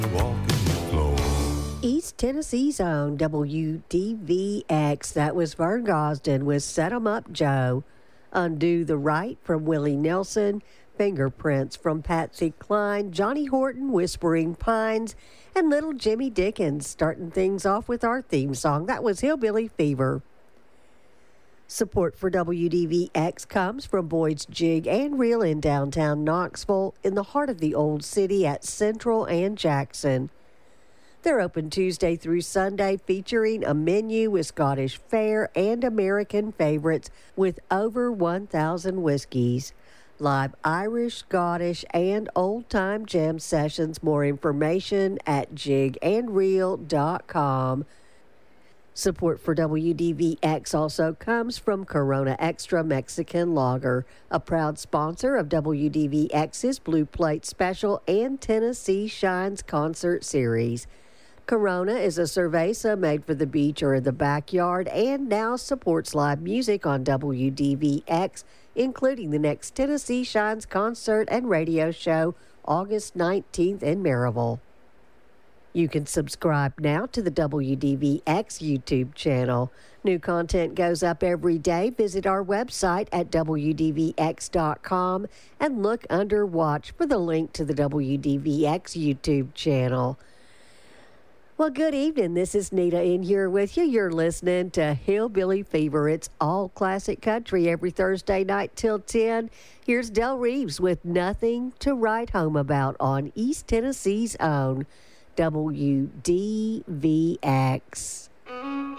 Walking the floor. East Tennessee's own WDVX. That was Vern Gosden with Set 'em Up Joe. Undo the Right from Willie Nelson. Fingerprints from Patsy Cline. Johnny Horton, Whispering Pines. And Little Jimmy Dickens starting things off with our theme song. That was Hillbilly Fever. Support for WDVX comes from Boyd's Jig and Reel in downtown Knoxville, in the heart of the old city at Central and Jackson. They're open Tuesday through Sunday, featuring a menu with Scottish fare and American favorites with over 1,000 whiskeys. Live Irish, Scottish, and old-time jam sessions. More information at jigandreel.com. Support for WDVX also comes from Corona Extra Mexican Lager, a proud sponsor of WDVX's Blue Plate Special and Tennessee Shines concert series. Corona is a cerveza made for the beach or in the backyard and now supports live music on WDVX, including the next Tennessee Shines concert and radio show August 19th in Maryville. You can subscribe now to the WDVX YouTube channel. New content goes up every day. Visit our website at WDVX.com and look under Watch for the link to the WDVX YouTube channel. Well, good evening. This is Nita in here with you. You're listening to Hillbilly Fever. It's all classic country every Thursday night till 10. Here's Del Reeves with Nothing to Write Home About on East Tennessee's own WDVX.